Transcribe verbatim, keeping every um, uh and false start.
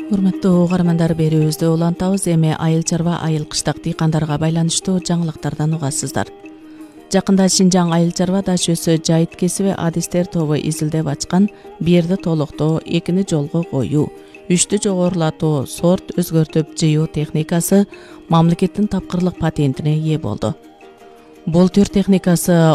Урматтуу угармандар, берүүбүздү улантабыз. Эми айыл чарба, айыл кыштак дыйкандарга байланыштуу жаңылыктардан угасыздар. Жакында Шинжаң айыл чарба даш өсө жайыт кесиби адистер тобу изилдеп ачкан бирди толуктоо, экини жолго коюу, үчтү жогорулатуу, сорт өзгөртүп жыюу техникасы мамлекеттин тапкырлык патентине ээ болду. Бул төр техникасы